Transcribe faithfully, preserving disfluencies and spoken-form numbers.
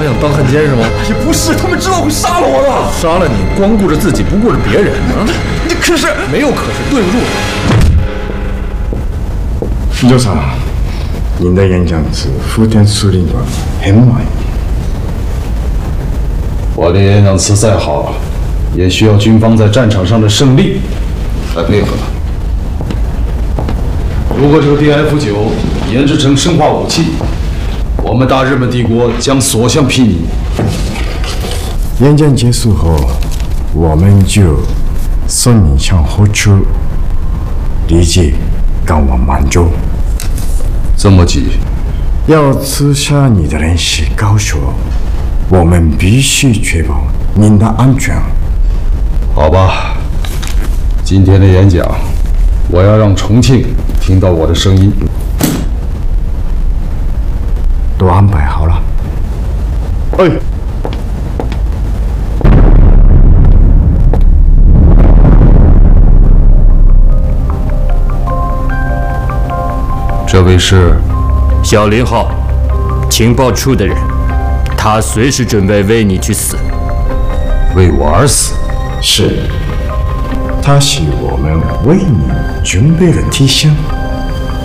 想当汉奸是吗？ 也不是，他们知道会杀了我的。 杀了你，光顾着自己，不顾着别人啊！ 你可是没有可是，对不住。 金州长，您的演讲是福田司令官很满意。 我的演讲词再好，也需要军方在战场上的胜利来配合。如果这个 D F 九研制成生化武器，我们大日本帝国将所向披靡。 演讲结束后，我们就送你向后出，立即赶往满洲。 这么急？ 要刺杀你的人是高手，我们必须确保您的安全。 好吧，今天的演讲，我要让重庆听到我的声音。 都安排好了。哎。 这位是小林浩，情报处的人，他随时准备为你去死。 为我而死？ 是，他是我们为你准备的提醒。